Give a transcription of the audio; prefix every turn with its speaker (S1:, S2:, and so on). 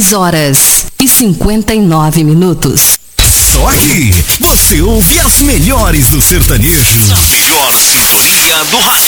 S1: 6h59.
S2: Só aqui você ouve as melhores do sertanejo.
S3: Na melhor sintonia do rádio.